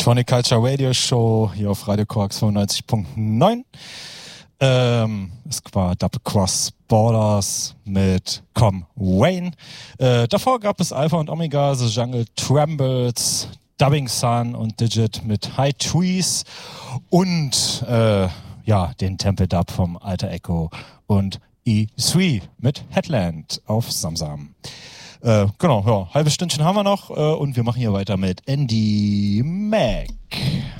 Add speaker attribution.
Speaker 1: Electronic Culture Radio Show hier auf Radio Korax 95.9. Es war Double Cross Borders mit Com Wayne. Davor gab es Alpha und Omega, The Jungle Trembles, Dubbing Sun und Digit mit High Trees und den Temple Dub vom Alter Echo und E3 mit Headland auf Samsam. Halbes Stündchen haben wir noch und wir machen hier weiter mit Andy Mack.